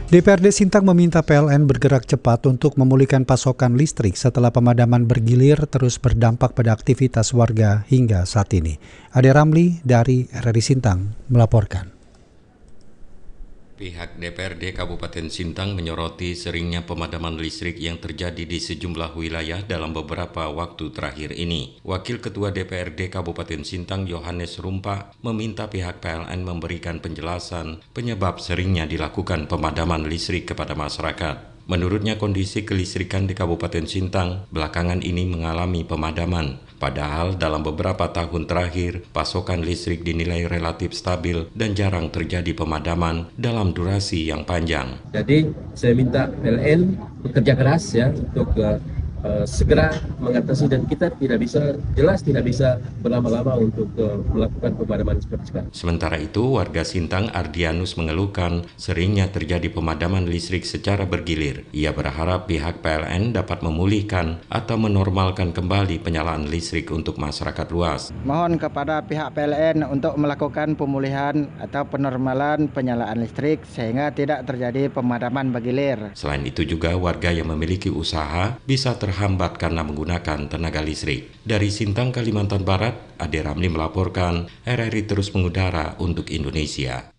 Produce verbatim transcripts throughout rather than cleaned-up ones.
D P R D Sintang meminta P L N bergerak cepat untuk memulihkan pasokan listrik setelah pemadaman bergilir terus berdampak pada aktivitas warga hingga saat ini. Ade Ramli dari R R I Sintang melaporkan. Pihak D P R D Kabupaten Sintang menyoroti seringnya pemadaman listrik yang terjadi di sejumlah wilayah dalam beberapa waktu terakhir ini. Wakil Ketua D P R D Kabupaten Sintang Yohanes Rumpa meminta pihak P L N memberikan penjelasan penyebab seringnya dilakukan pemadaman listrik kepada masyarakat. Menurutnya kondisi kelistrikan di Kabupaten Sintang belakangan ini mengalami pemadaman. Padahal dalam beberapa tahun terakhir, pasokan listrik dinilai relatif stabil dan jarang terjadi pemadaman dalam durasi yang panjang. Jadi saya minta P L N bekerja keras ya untuk uh, uh, segera mengatasi, dan kita tidak bisa, jelas tidak bisa berlama-lama untuk uh, melakukan pemadaman seperti sekarang. Sementara itu, warga Sintang Ardianus mengeluhkan seringnya terjadi pemadaman listrik secara bergilir. Ia berharap pihak P L N dapat memulihkan atau menormalkan kembali penyalaan listrik untuk masyarakat luas. Mohon kepada pihak P L N untuk melakukan pemulihan atau penormalan penyalaan listrik sehingga tidak terjadi pemadaman bergilir. Selain itu juga warga yang memiliki usaha bisa terhambat karena menggunakan tenaga listrik. Dari Sintang, Kalimantan Barat, Ade Ramli melaporkan. R R I terus mengudara untuk Indonesia.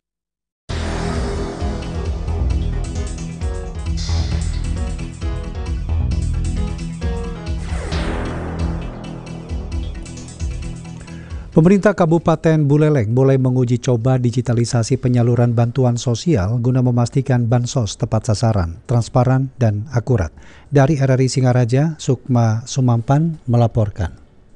Pemerintah Kabupaten Buleleng mulai menguji coba digitalisasi penyaluran bantuan sosial guna memastikan bansos tepat sasaran, transparan, dan akurat. Dari R R I Singaraja, Sukma Sumampan melaporkan.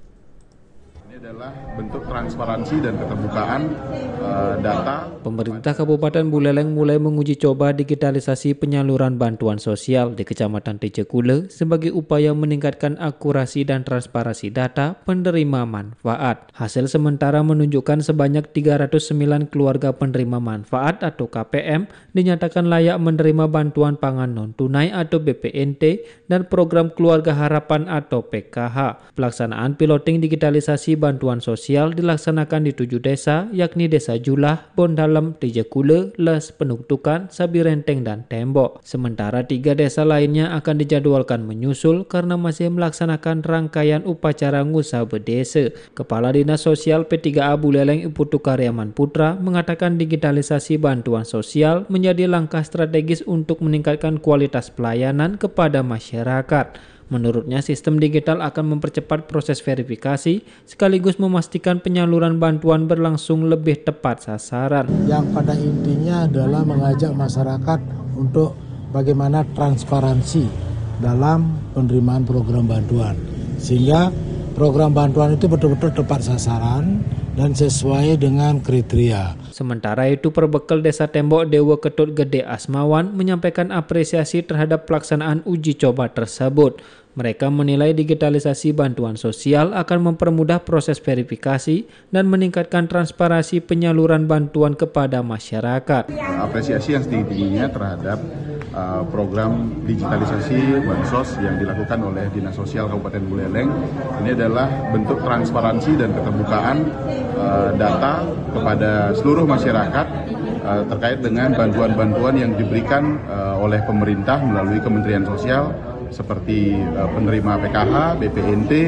Ini adalah bentuk transparansi dan keterbukaan uh, data. Pemerintah Kabupaten Buleleng mulai menguji coba digitalisasi penyaluran bantuan sosial di Kecamatan Tejekule sebagai upaya meningkatkan akurasi dan transparansi data penerima manfaat. Hasil sementara menunjukkan sebanyak tiga ratus sembilan keluarga penerima manfaat atau K P M dinyatakan layak menerima bantuan pangan non-tunai atau B P N T dan program Keluarga Harapan atau P K H. Pelaksanaan piloting digitalisasi bantuan sosial dilaksanakan di tujuh desa, yakni Desa Julah, Bondalem, Tejekule, Les, Penuktukan, Sabirenteng, dan Tembok. Sementara tiga desa lainnya akan dijadwalkan menyusul karena masih melaksanakan rangkaian upacara ngusa bedesa. Kepala Dinas Sosial P tiga A Buleleng Iputu Karyaman Putra mengatakan digitalisasi bantuan sosial menjadi langkah strategis untuk meningkatkan kualitas pelayanan kepada masyarakat. Menurutnya, sistem digital akan mempercepat proses verifikasi sekaligus memastikan penyaluran bantuan berlangsung lebih tepat sasaran. Yang pada intinya adalah mengajak masyarakat untuk bagaimana transparansi dalam penerimaan program bantuan. Sehingga program bantuan itu betul-betul tepat sasaran dan sesuai dengan kriteria. Sementara itu, Perbekal Desa Tembok Dewa Ketut Gede Asmawan menyampaikan apresiasi terhadap pelaksanaan uji coba tersebut. Mereka menilai digitalisasi bantuan sosial akan mempermudah proses verifikasi dan meningkatkan transparansi penyaluran bantuan kepada masyarakat. Apresiasi yang setinggi-tingginya terhadap uh, program digitalisasi bansos yang dilakukan oleh Dinas Sosial Kabupaten Buleleng. Ini adalah bentuk transparansi dan keterbukaan uh, data kepada seluruh masyarakat uh, terkait dengan bantuan-bantuan yang diberikan uh, oleh pemerintah melalui Kementerian Sosial seperti uh, penerima P K H, B P N T,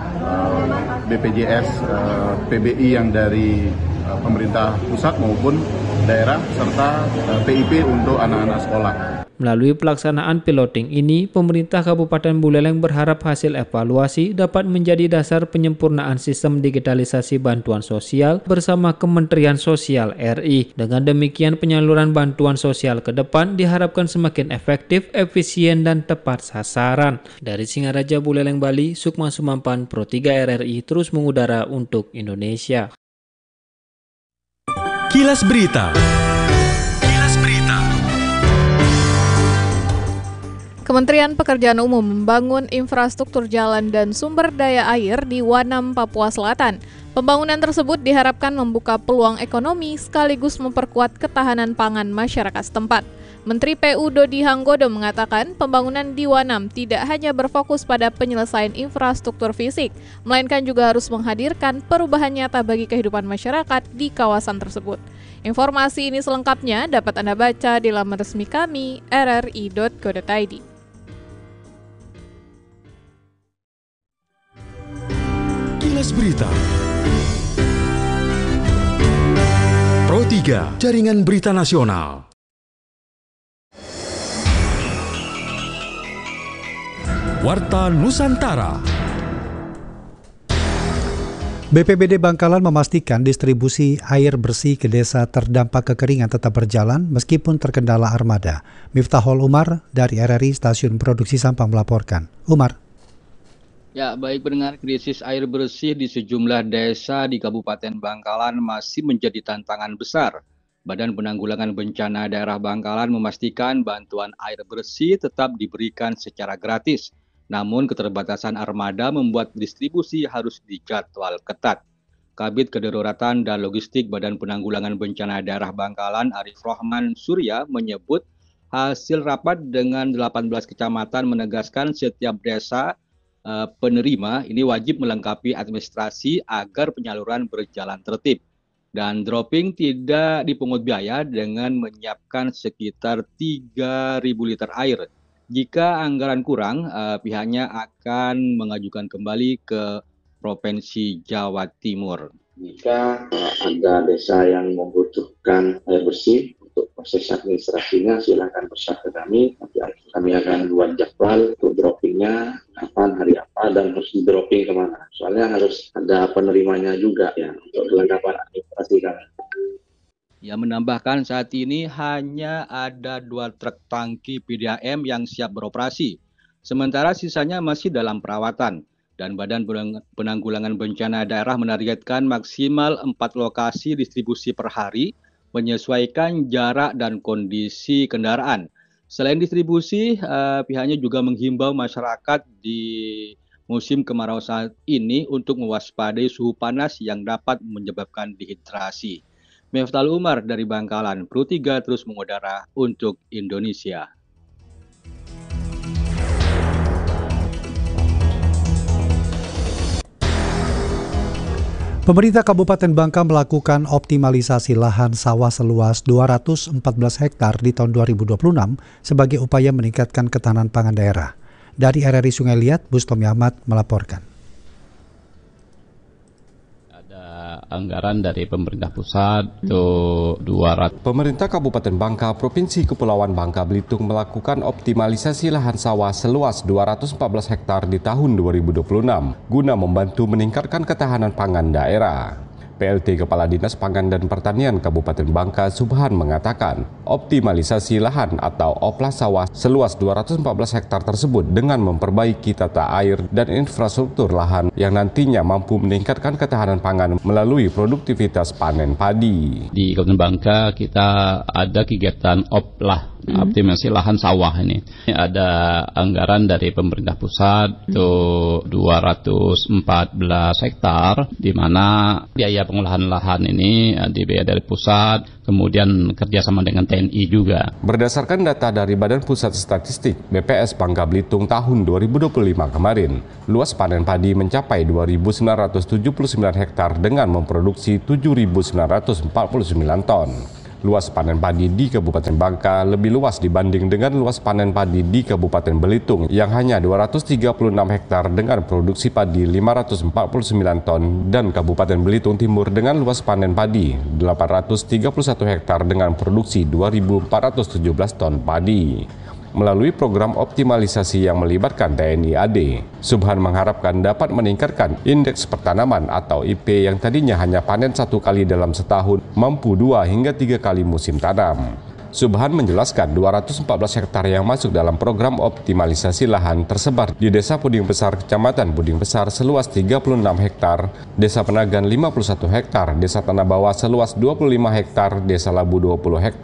uh, B P J S, uh, P B I yang dari uh, pemerintah pusat maupun daerah, serta uh, P I P untuk anak-anak sekolah. Melalui pelaksanaan piloting ini, pemerintah Kabupaten Buleleng berharap hasil evaluasi dapat menjadi dasar penyempurnaan sistem digitalisasi bantuan sosial bersama Kementerian Sosial R I. Dengan demikian, penyaluran bantuan sosial ke depan diharapkan semakin efektif, efisien, dan tepat sasaran. Dari Singaraja, Buleleng, Bali, Sukma Sumampan, Pro tiga R R I terus mengudara untuk Indonesia. Kilas Berita. Kementerian Pekerjaan Umum membangun infrastruktur jalan dan sumber daya air di Wanam, Papua Selatan. Pembangunan tersebut diharapkan membuka peluang ekonomi sekaligus memperkuat ketahanan pangan masyarakat setempat. Menteri P U Dodi Hanggodo mengatakan pembangunan di Wanam tidak hanya berfokus pada penyelesaian infrastruktur fisik, melainkan juga harus menghadirkan perubahan nyata bagi kehidupan masyarakat di kawasan tersebut. Informasi ini selengkapnya dapat Anda baca di laman resmi kami r r i dot co dot i d. Kilas Berita Pro tiga, Jaringan Berita Nasional. Warta Nusantara. B P B D Bangkalan memastikan distribusi air bersih ke desa terdampak kekeringan tetap berjalan meskipun terkendala armada. Miftahul Umar dari R R I Stasiun Produksi Sampang melaporkan. Umar. Ya, baik pendengar, krisis air bersih di sejumlah desa di Kabupaten Bangkalan masih menjadi tantangan besar. Badan Penanggulangan Bencana Daerah Bangkalan memastikan bantuan air bersih tetap diberikan secara gratis. Namun keterbatasan armada membuat distribusi harus dijadwal ketat. Kabid Kedaruratan dan Logistik Badan Penanggulangan Bencana Daerah Bangkalan Arif Rahman Surya menyebut hasil rapat dengan delapan belas kecamatan menegaskan setiap desa uh, penerima ini wajib melengkapi administrasi agar penyaluran berjalan tertib. Dan dropping tidak dipungut biaya dengan menyiapkan sekitar tiga ribu liter air. Jika anggaran kurang, uh, pihaknya akan mengajukan kembali ke Provinsi Jawa Timur. Jika uh, ada desa yang membutuhkan air bersih untuk proses administrasinya, silakan pesan ke kami. Nanti kami akan buat jadwal untuk droppingnya, kapan, hari apa, dan harus di dropping kemana. Soalnya harus ada penerimanya juga ya untuk kelengkapan administrasi kami. Ia menambahkan saat ini hanya ada dua truk tangki P D A M yang siap beroperasi, sementara sisanya masih dalam perawatan. Dan Badan Penanggulangan Bencana Daerah menargetkan maksimal empat lokasi distribusi per hari, menyesuaikan jarak dan kondisi kendaraan. Selain distribusi, eh, pihaknya juga menghimbau masyarakat di musim kemarau saat ini untuk mewaspadai suhu panas yang dapat menyebabkan dehidrasi. Miftahul Umar dari Bangkalan, Pro tiga terus mengudara untuk Indonesia. Pemerintah Kabupaten Bangka melakukan optimalisasi lahan sawah seluas dua ratus empat belas hektar di tahun dua ribu dua puluh enam sebagai upaya meningkatkan ketahanan pangan daerah. Dari R R I Sungai Liat, Bustomi Ahmad melaporkan. Anggaran dari pemerintah pusat itu dua ratus. Pemerintah Kabupaten Bangka, Provinsi Kepulauan Bangka Belitung melakukan optimalisasi lahan sawah seluas dua ratus empat belas hektar di tahun dua ribu dua puluh enam guna membantu meningkatkan ketahanan pangan daerah. P L T Kepala Dinas Pangan dan Pertanian Kabupaten Bangka Subhan mengatakan, optimalisasi lahan atau oplas sawah seluas dua ratus empat belas hektar tersebut dengan memperbaiki tata air dan infrastruktur lahan yang nantinya mampu meningkatkan ketahanan pangan melalui produktivitas panen padi. Di Kabupaten Bangka kita ada kegiatan oplah, hmm. optimasi lahan sawah ini. Ini ada anggaran dari pemerintah pusat itu dua ratus empat belas hektar, di mana biaya pengolahan lahan ini dibiayai dari pusat, kemudian kerjasama dengan T N I juga. Berdasarkan data dari Badan Pusat Statistik B P S Bangka Belitung tahun dua ribu dua puluh lima kemarin, luas panen padi mencapai dua ribu sembilan ratus tujuh puluh sembilan hektar dengan memproduksi tujuh ribu sembilan ratus empat puluh sembilan ton. Luas panen padi di Kabupaten Bangka lebih luas dibanding dengan luas panen padi di Kabupaten Belitung yang hanya dua ratus tiga puluh enam hektar dengan produksi padi lima ratus empat puluh sembilan ton dan Kabupaten Belitung Timur dengan luas panen padi delapan ratus tiga puluh satu hektar dengan produksi dua ribu empat ratus tujuh belas ton padi. Melalui program optimalisasi yang melibatkan T N I A D, Subhan mengharapkan dapat meningkatkan indeks pertanaman atau I P yang tadinya hanya panen satu kali dalam setahun, mampu dua hingga tiga kali musim tanam. Subhan menjelaskan dua ratus empat belas hektar yang masuk dalam program optimalisasi lahan tersebar di Desa Puding Besar, Kecamatan Puding Besar seluas tiga puluh enam hektar, Desa Penagan lima puluh satu hektar, Desa Tanah Bawah seluas dua puluh lima hektar, Desa Labu dua puluh hektar,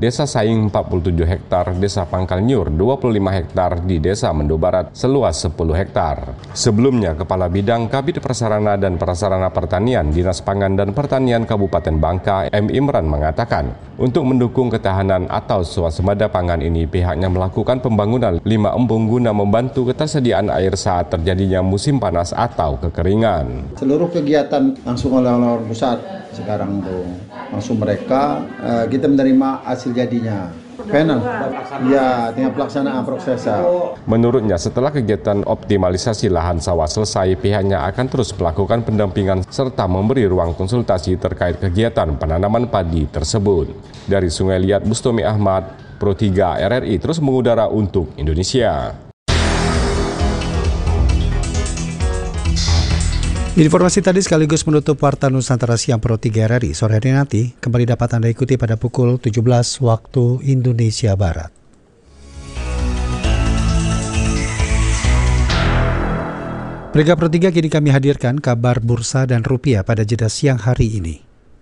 Desa Saing empat puluh tujuh hektar, Desa Pangkal Nyur dua puluh lima hektar, di Desa Mendo Barat seluas sepuluh hektar. Sebelumnya, Kepala Bidang Kabid Prasarana dan Prasarana Pertanian Dinas Pangan dan Pertanian Kabupaten Bangka, M. Imran mengatakan, untuk mendukung ketahanan atau swasembada pangan ini, pihaknya melakukan pembangunan lima embung guna membantu ketersediaan air saat terjadinya musim panas atau kekeringan. Seluruh kegiatan langsung oleh orang pusat sekarang tuh langsung mereka uh, kita menerima hasil jadinya. Panel, ya, tinggal pelaksanaan prosesnya. Menurutnya, setelah kegiatan optimalisasi lahan sawah selesai, pihaknya akan terus melakukan pendampingan serta memberi ruang konsultasi terkait kegiatan penanaman padi tersebut. Dari Sungai Liat, Bustomi Ahmad, Pro tiga R R I terus mengudara untuk Indonesia. Informasi tadi sekaligus menutup Warta Nusantara Siang Pro tiga R R I. Sore hari nanti kembali dapat Anda ikuti pada pukul tujuh belas waktu Indonesia Barat. Berita Pro tiga kini kami hadirkan kabar bursa dan rupiah pada jeda siang hari ini.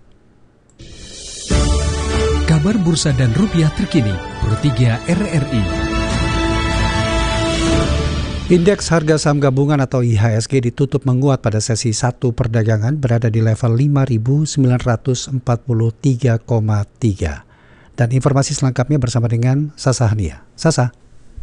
Kabar bursa dan rupiah terkini Pro tiga R R I. Indeks harga saham gabungan atau I H S G ditutup menguat pada sesi satu perdagangan berada di level lima ribu sembilan ratus empat puluh tiga koma tiga. Dan informasi selengkapnya bersama dengan Sasa Hania. Sasa.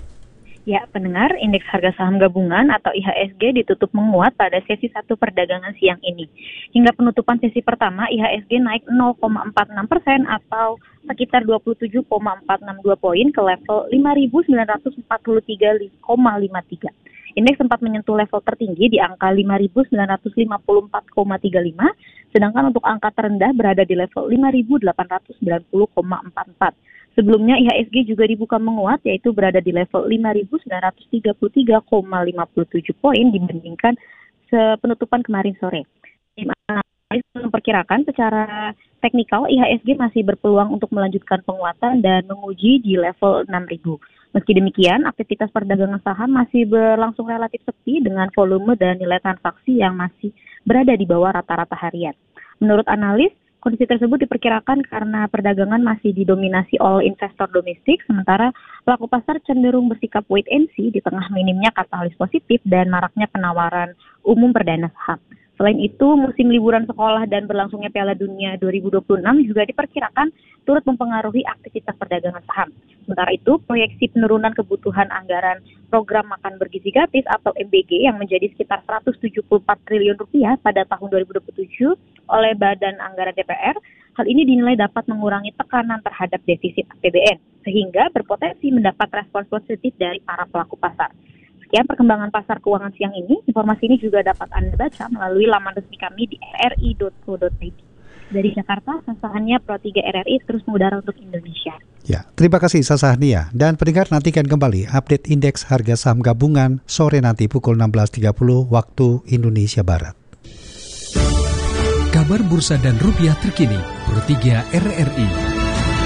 Ya, pendengar, indeks harga saham gabungan atau I H S G ditutup menguat pada sesi satu perdagangan siang ini. Hingga penutupan sesi pertama, I H S G naik nol koma empat enam persen atau sekitar dua puluh tujuh koma empat enam dua poin ke level lima ribu sembilan ratus empat puluh tiga koma lima tiga. Indeks sempat menyentuh level tertinggi di angka lima ribu sembilan ratus lima puluh empat koma tiga lima, sedangkan untuk angka terendah berada di level lima ribu delapan ratus sembilan puluh koma empat empat. Sebelumnya I H S G juga dibuka menguat, yaitu berada di level lima ribu sembilan ratus tiga puluh tiga koma lima tujuh poin dibandingkan penutupan kemarin sore. Tim analis memperkirakan secara teknikal I H S G masih berpeluang untuk melanjutkan penguatan dan menguji di level enam ribu. Meski demikian, aktivitas perdagangan saham masih berlangsung relatif sepi dengan volume dan nilai transaksi yang masih berada di bawah rata-rata harian. Menurut analis, kondisi tersebut diperkirakan karena perdagangan masih didominasi oleh investor domestik, sementara pelaku pasar cenderung bersikap wait and see di tengah minimnya katalis positif dan maraknya penawaran umum perdana saham. Selain itu, musim liburan sekolah dan berlangsungnya Piala Dunia dua ribu dua puluh enam juga diperkirakan turut mempengaruhi aktivitas perdagangan saham. Sementara itu, proyeksi penurunan kebutuhan anggaran program makan bergizi gratis atau M B G yang menjadi sekitar seratus tujuh puluh empat triliun rupiah pada tahun dua ribu dua puluh tujuh oleh Badan Anggaran D P R, hal ini dinilai dapat mengurangi tekanan terhadap defisit A P B N, sehingga berpotensi mendapat respons positif dari para pelaku pasar. Sekian perkembangan pasar keuangan siang ini. Informasi ini juga dapat Anda baca melalui laman resmi kami di r r i dot co dot i d. Dari Jakarta, Sasahania Pro tiga R R I terus mengudara untuk Indonesia. Ya, terima kasih Sasahania. Dan pendengar, nantikan kembali update indeks harga saham gabungan sore nanti pukul enam belas tiga puluh waktu Indonesia Barat. Kabar bursa dan rupiah terkini Pro tiga R R I.